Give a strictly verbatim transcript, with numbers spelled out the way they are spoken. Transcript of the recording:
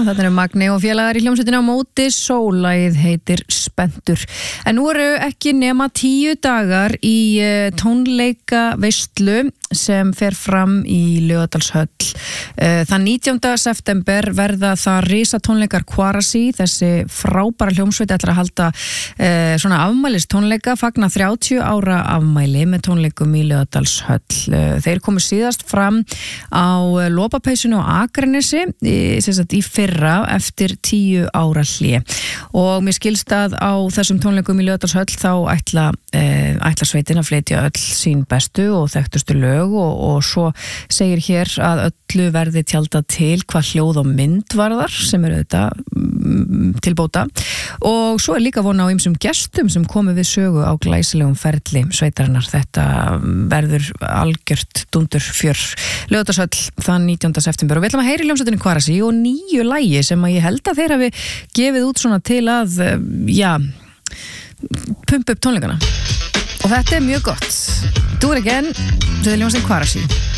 þetta eru Magni og félagar í hljómsveitinni á móti Sól, lagið heitir Spenntur. En nú eru ekki nema tíu dagar í tónleika veislu sem fer fram í Laugardalshöll. Þann nítjánda september verða það risatónleikar Kvarasi, þessi frábæra hljómsveit ætlar að halda eh, svona afmælis tónleika, fagna þrjátíu ára afmæli með tónleikum í Laugardalshöll. Þeir komu síðast fram á Lopapeysinu á Akranesi í, sagt, í fyrra eftir tíu ára hlé. Og mér skilst að á þessum tónleikum í Laugardalshöll þá ætla, eh, ætla sveitin að flytja öll sín bestu og þekktustu lög og, og svo segir hér að öllu verði tjaldað til hvað hljóð og mynd varðar sem eru þetta til bóta, og svo er líka von á ýmsum gestum sem komu við sögu á glæsilegum ferli sveitarinnar. Þetta verður algjört dundur fjör. Laugardalshöll þann nítjánda september og við ætlum að heyra í hljómsveitinni Kvarasi og nýju lagi sem að ég held að þeir hafi gefið út svona til að já, pumpa upp tónleikana og þetta er mjög gott. Do it again, þetta er hljómsveitin Kvarasi.